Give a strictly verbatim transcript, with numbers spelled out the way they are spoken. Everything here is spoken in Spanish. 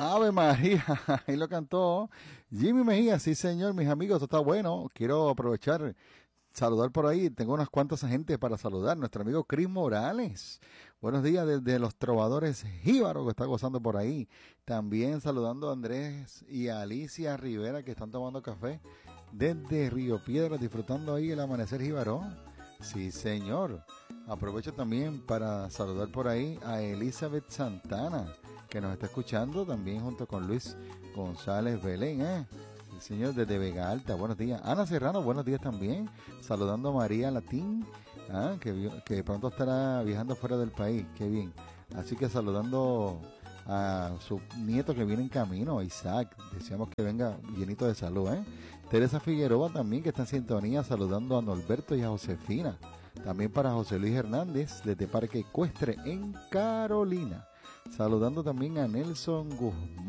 Ave María, ahí lo cantó Jimmy Mejía, sí señor, mis amigos, esto está bueno. Quiero aprovechar, saludar por ahí, tengo unas cuantas gente para saludar. Nuestro amigo Cris Morales, buenos días desde los Trovadores Jíbaro que está gozando por ahí. También saludando a Andrés y a Alicia Rivera que están tomando café desde Río Piedras, disfrutando ahí el amanecer jíbaro. Sí señor, aprovecho también para saludar por ahí a Elizabeth Santana, que nos está escuchando también junto con Luis González Belén, ¿eh? El señor desde Vega Alta, buenos días. Ana Serrano, buenos días también. Saludando a María Latín, ¿ah? que, que pronto estará viajando fuera del país, qué bien. Así que saludando a su nieto que viene en camino, Isaac. Deseamos que venga llenito de salud, ¿eh? Teresa Figueroa también, que está en sintonía, saludando a Norberto y a Josefina. También para José Luis Hernández, desde Parque Ecuestre en Carolina. Saludando también a Nelson Guzmán.